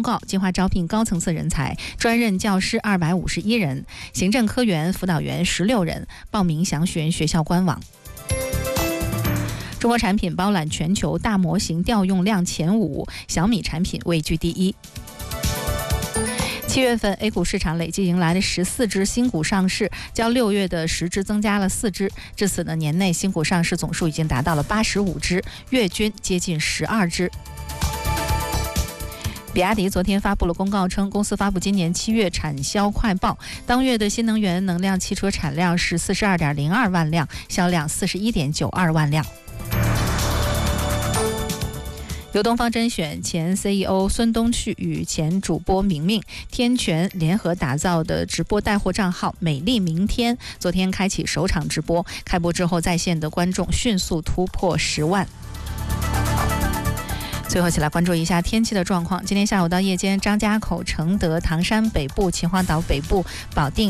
告，计划招聘高层次人才，专任教师251人，行政科员、辅导员16人。报名详询学校官网。中国产品包揽全球大模型调用量前5，小米产品位居第1。7月份 A 股市场累计迎来了14只新股上市，较6月的10只增加了4只。至此呢，年内新股上市总数已经达到了85只，月均接近12只。比亚迪昨天发布了公告称，公司发布今年7月产销快报，当月的新能源能量汽车产量是42.02万辆，销量41.92万辆。由东方甄选前 CEO 孙东旭与前主播明明、天权联合打造的直播带货账号美丽明天，昨天开启首场直播，开播之后在线的观众迅速突破10万。最后，一起来关注一下天气的状况。今天下午到夜间，张家口、承德、唐山北部、秦皇岛北部、保定、